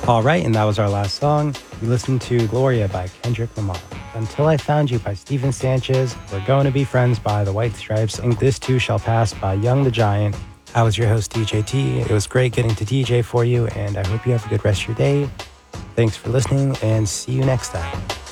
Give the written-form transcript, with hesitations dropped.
All right, and that was our last song. We listened to Gloria by Kendrick Lamar. Until I Found You by Steven Sanchez. We're Going to Be Friends by The White Stripes. And This Too Shall Pass by Young the Giant. I was your host, DJ T. It was great getting to DJ for you, and I hope you have a good rest of your day. Thanks for listening, and see you next time.